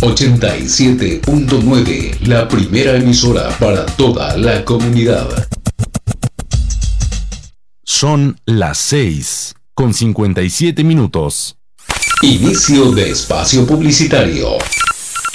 87.9, la primera emisora para toda la comunidad. Son las 6:57. Inicio de espacio publicitario.